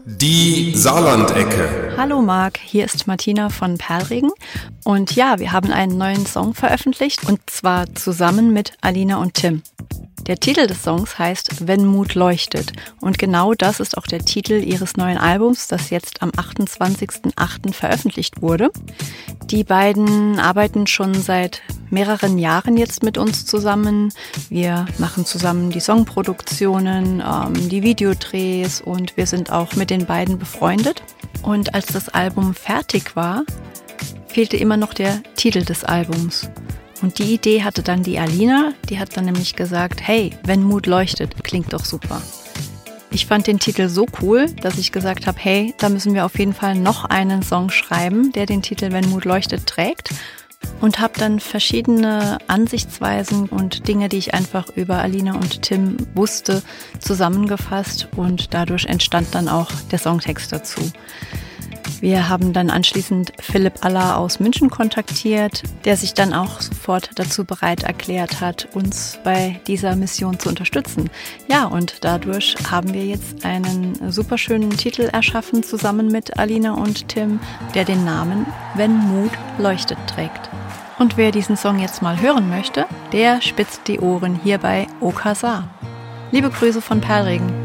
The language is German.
Die Saarlandecke. Hallo Marc, hier ist Martina von Perlregen und ja, wir haben einen neuen Song veröffentlicht und zwar zusammen mit Alina und Tim. Der Titel des Songs heißt Wenn Mut leuchtet und genau das ist auch der Titel ihres neuen Albums, das jetzt am 28.08. veröffentlicht wurde. Die beiden arbeiten schon seit mehreren Jahren jetzt mit uns zusammen. Wir machen zusammen die Songproduktionen, die Videodrehs und wir sind auch mit den beiden befreundet. Und als das Album fertig war, fehlte immer noch der Titel des Albums. Und die Idee hatte dann die Alina, die hat dann nämlich gesagt, hey, wenn Mut leuchtet, klingt doch super. Ich fand den Titel so cool, dass ich gesagt habe, hey, da müssen wir auf jeden Fall noch einen Song schreiben, der den Titel Wenn Mut leuchtet trägt. Und habe dann verschiedene Ansichtsweisen und Dinge, die ich einfach über Alina und Tim wusste, zusammengefasst und dadurch entstand dann auch der Songtext dazu. Wir haben dann anschließend Philipp Aller aus München kontaktiert, der sich dann auch sofort dazu bereit erklärt hat, uns bei dieser Mission zu unterstützen. Ja, und dadurch haben wir jetzt einen super schönen Titel erschaffen, zusammen mit Alina und Tim, der den Namen Wenn Mut leuchtet trägt. Und wer diesen Song jetzt mal hören möchte, der spitzt die Ohren hier bei OK Saar. Liebe Grüße von Perlregen.